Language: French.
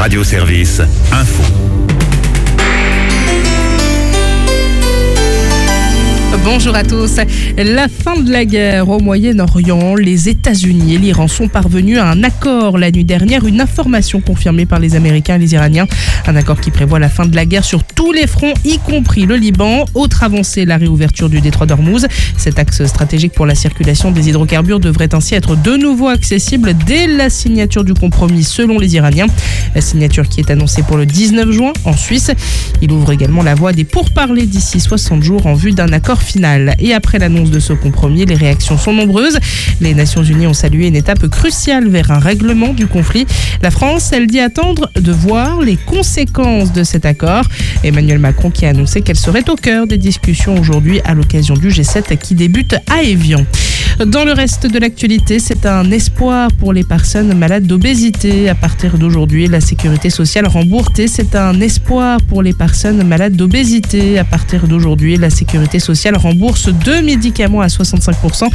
Radio Service, info. Bonjour à tous. La fin de la guerre au Moyen-Orient, les États-Unis et l'Iran sont parvenus à un accord la nuit dernière, une information confirmée par les Américains et les Iraniens. Un accord qui prévoit la fin de la guerre sur tous les fronts, y compris le Liban. Autre avancée, la réouverture du détroit d'Ormuz. Cet axe stratégique pour la circulation des hydrocarbures devrait ainsi être de nouveau accessible dès la signature du compromis selon les Iraniens. La signature qui est annoncée pour le 19 juin en Suisse. Il ouvre également la voie des pourparlers d'ici 60 jours en vue d'un accord final. Et après l'annonce de ce compromis, les réactions sont nombreuses. Les Nations Unies ont salué une étape cruciale vers un règlement du conflit. La France, elle dit attendre de voir les conséquences de cet accord. Emmanuel Macron qui a annoncé qu'elle serait au cœur des discussions aujourd'hui à l'occasion du G7 qui débute à Évian. Dans le reste de l'actualité, c'est un espoir pour les personnes malades d'obésité. À partir d'aujourd'hui, la sécurité sociale rembourse. C'est un espoir pour les personnes malades d'obésité. À partir d'aujourd'hui, la sécurité sociale rembourse 2 médicaments à 65%.